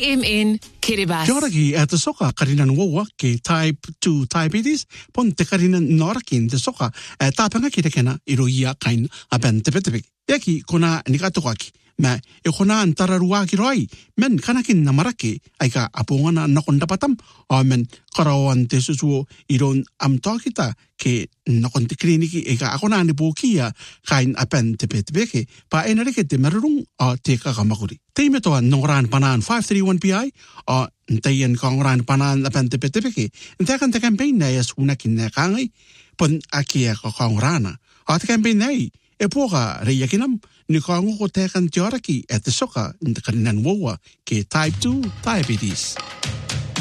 TMN Kiribati. Kia ora ki te soka karina nuoa ke type 2 diabetes pon te karina norakin te soka tāpanga ki te kena i roia kain a ben te petepeki. Eki kona ni katoaki ma e kona antararua ki roi men kanakin na marake ai ka apongana nakon dapatam o men karawan te susuo i ron amtakita ke nakon te kliniki e ka akona ni pokia kain a ben te petepeki pa enareke te marurung o te kakamakuri. Teime toa nongoran panan 531 PI o ntayan kongoran panan apan te petepeki. Ntakan te campaign na yas unakin na kangai pon akia ko kongorana. O te campaign na e poka reiakinam ni kongo ko tekan tioraki e te soka ntakarinan woa ke type 2 diabetes.